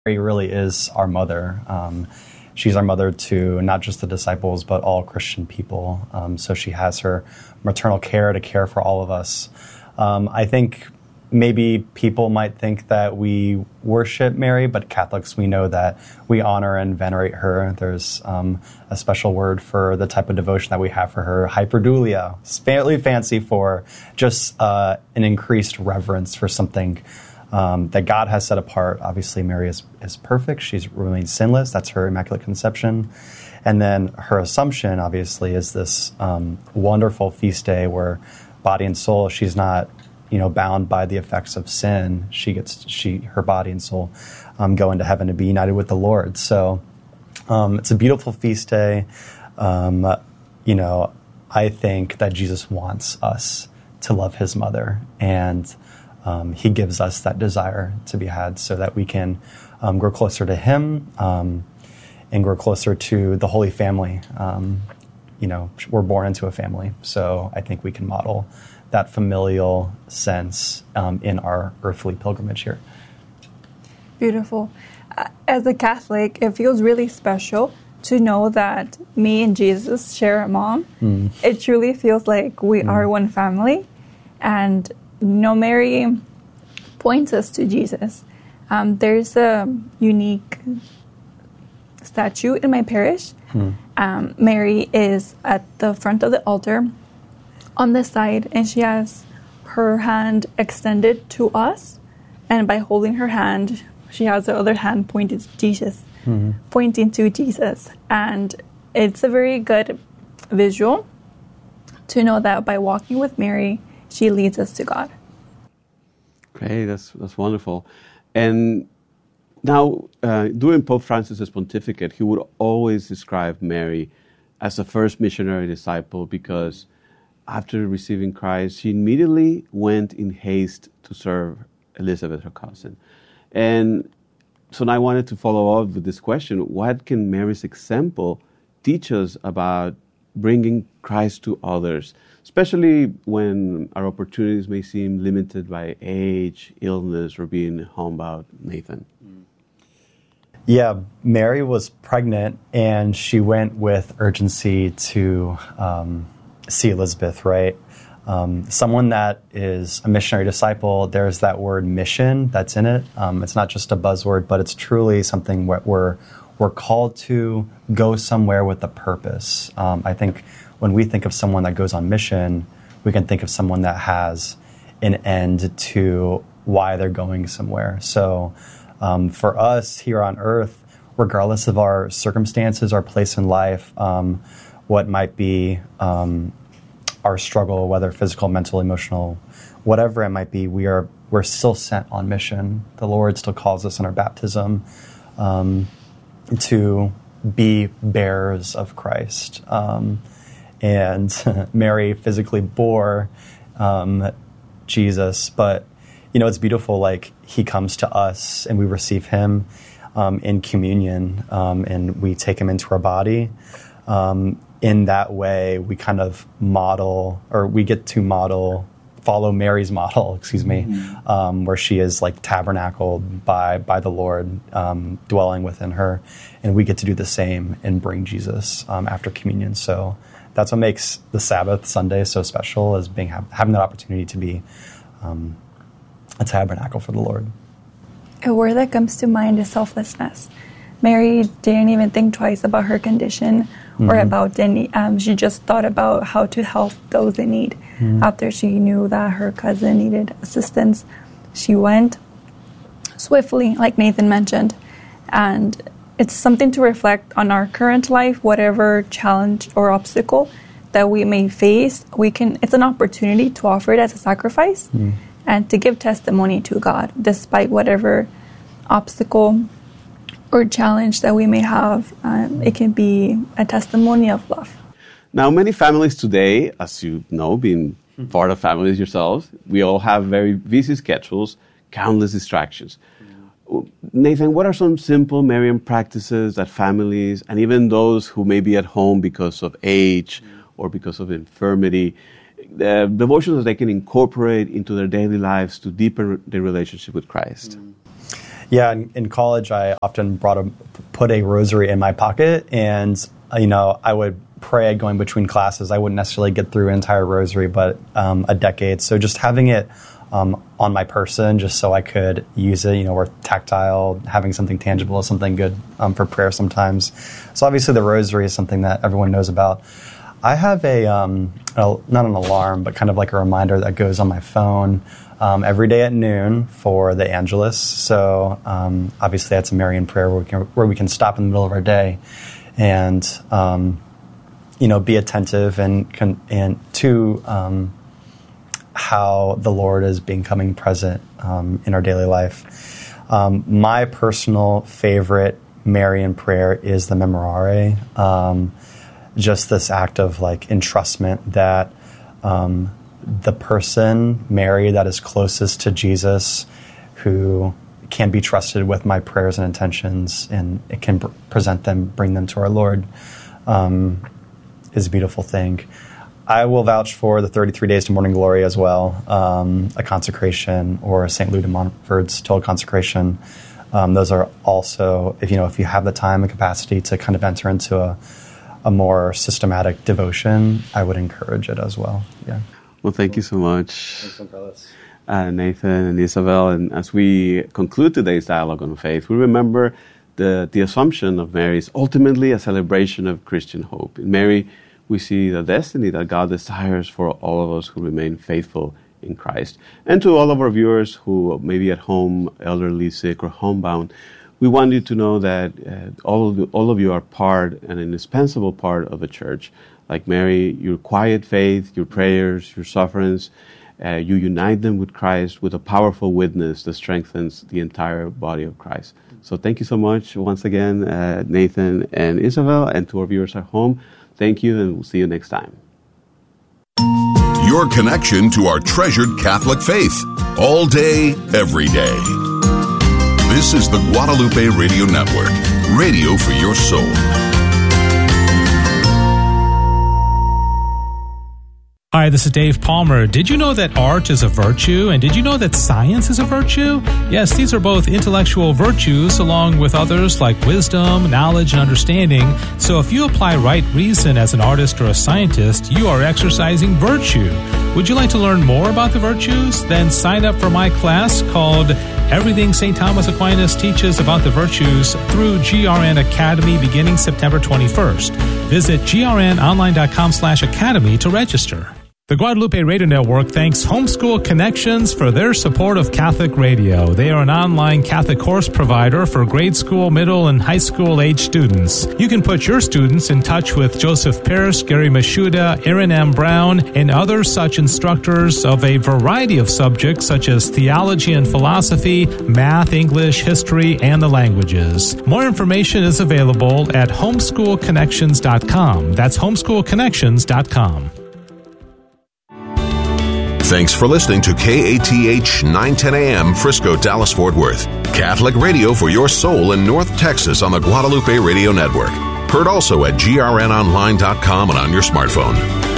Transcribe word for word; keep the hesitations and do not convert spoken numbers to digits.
Mary really is our mother. Um, she's our mother to not just the disciples, but all Christian people. Um, so she has her maternal care to care for all of us. Um, I think maybe people might think that we worship Mary, but Catholics, we know that we honor and venerate her. There's um, a special word for the type of devotion that we have for her, hyperdulia. It's fairly fancy for just uh, an increased reverence for something Um, that God has set apart. Obviously, Mary is, is perfect. She's remained sinless. That's her Immaculate Conception. And then her Assumption, obviously, is this um, wonderful feast day where body and soul, she's not, you know, bound by the effects of sin. She gets, she, her body and soul um, go into heaven to be united with the Lord. So um, it's a beautiful feast day. Um, you know, I think that Jesus wants us to love his mother, and Um, he gives us that desire to be had so that we can um, grow closer to him um, and grow closer to the Holy Family. Um, you know, we're born into a family, so I think we can model that familial sense um, in our earthly pilgrimage here. Beautiful. Uh, as a Catholic, it feels really special to know that me and Jesus share a mom. Mm. It truly feels like we mm. are one family, and you know, Mary points us to Jesus. Um, there's a unique statue in my parish. Hmm. Um, Mary is at the front of the altar on the side, and she has her hand extended to us. And by holding her hand, she has the other hand pointed to Jesus, hmm. pointing to Jesus. And it's a very good visual to know that by walking with Mary, she leads us to God. Great, that's that's wonderful. And now, uh, during Pope Francis's pontificate, he would always describe Mary as the first missionary disciple because after receiving Christ, she immediately went in haste to serve Elizabeth, her cousin. And so now I wanted to follow up with this question. What can Mary's example teach us about bringing Christ to others, especially when our opportunities may seem limited by age, illness, or being homebound, Nathan? Yeah, Mary was pregnant, and she went with urgency to um, see Elizabeth, right? Um, someone that is a missionary disciple, there's that word mission that's in it. Um, it's not just a buzzword, but it's truly something where we're We're called to go somewhere with a purpose. Um, I think when we think of someone that goes on mission, we can think of someone that has an end to why they're going somewhere. So um, for us here on earth, regardless of our circumstances, our place in life, um, what might be um, our struggle, whether physical, mental, emotional, whatever it might be, we are, we're still sent on mission. The Lord still calls us in our baptism Um, to be bearers of Christ. Um, and Mary physically bore um, Jesus, but, you know, it's beautiful, like, he comes to us and we receive him um, in communion, um, and we take him into our body. Um, in that way, we kind of model, or we get to model follow Mary's model, excuse me, mm-hmm. um, where she is like tabernacled by by the Lord, um, dwelling within her, and we get to do the same and bring Jesus um, after communion. So that's what makes the Sabbath Sunday so special, is being having that opportunity to be um, a tabernacle for the Lord. A word that comes to mind is selflessness. Mary didn't even think twice about her condition or mm-hmm. about any. Um, she just thought about how to help those in need. Mm-hmm. After she knew that her cousin needed assistance, she went swiftly, like Nathan mentioned. And it's something to reflect on our current life, whatever challenge or obstacle that we may face. We can. It's an opportunity to offer it as a sacrifice mm-hmm. and to give testimony to God, despite whatever obstacle or challenge that we may have. Um, it can be a testimony of love. Now, many families today, as you know, being part of families yourselves, we all have very busy schedules, countless distractions. Nathan, what are some simple Marian practices that families, and even those who may be at home because of age or because of infirmity, the devotions that they can incorporate into their daily lives to deepen their relationship with Christ? Yeah, in, in college, I often brought a put a rosary in my pocket, and you know, I would pray going between classes. I wouldn't necessarily get through an entire rosary, but um, a decade. So just having it um, on my person, just so I could use it, you know, or tactile, having something tangible is something good um, for prayer sometimes. So obviously, the rosary is something that everyone knows about. I have a, um, a not an alarm, but kind of like a reminder that goes on my phone um, every day at noon for the Angelus. So um, obviously that's a Marian prayer where we, can, where we can stop in the middle of our day and um, you know, be attentive and and to um, how the Lord is becoming present um, in our daily life. Um, my personal favorite Marian prayer is the Memorare. Um, just this act of like entrustment that um, the person, Mary, that is closest to Jesus, who can be trusted with my prayers and intentions, and it can pr- present them, bring them to our Lord, um, is a beautiful thing. I will vouch for the thirty-three Days to Morning Glory as well, um, a consecration, or Saint Louis de Montfort's total consecration. Um, those are also, if you know, if you have the time and capacity to kind of enter into a a more systematic devotion, I would encourage it as well. Yeah. Well, thank you so much, uh, Nathan and Isabel. And as we conclude today's dialogue on faith, we remember the, the Assumption of Mary is ultimately a celebration of Christian hope. In Mary, we see the destiny that God desires for all of us who remain faithful in Christ. And to all of our viewers who may be at home, elderly, sick, or homebound, we want you to know that uh, all of the, all of you are part, an indispensable part of the church. Like Mary, your quiet faith, your prayers, your sufferings, uh, you unite them with Christ with a powerful witness that strengthens the entire body of Christ. So thank you so much once again, uh, Nathan and Isabel, and to our viewers at home. Thank you, and we'll see you next time. Your connection to our treasured Catholic faith, all day, every day. This is the Guadalupe Radio Network, radio for your soul. Hi, this is Dave Palmer. Did you know that art is a virtue? And did you know that science is a virtue? Yes, these are both intellectual virtues along with others like wisdom, knowledge, and understanding. So if you apply right reason as an artist or a scientist, you are exercising virtue. Would you like to learn more about the virtues? Then sign up for my class called Everything Saint Thomas Aquinas Teaches About the Virtues through G R N Academy beginning September twenty-first. Visit grnonline.com slash academy to register. The Guadalupe Radio Network thanks Homeschool Connections for their support of Catholic radio. They are an online Catholic course provider for grade school, middle, and high school age students. You can put your students in touch with Joseph Pierce, Gary Mashuda, Aaron M. Brown, and other such instructors of a variety of subjects such as theology and philosophy, math, English, history, and the languages. More information is available at homeschool connections dot com. That's homeschool connections dot com. Thanks for listening to K A T H nine ten A M Frisco, Dallas, Fort Worth. Catholic radio for your soul in North Texas on the Guadalupe Radio Network. Heard also at G R N online dot com and on your smartphone.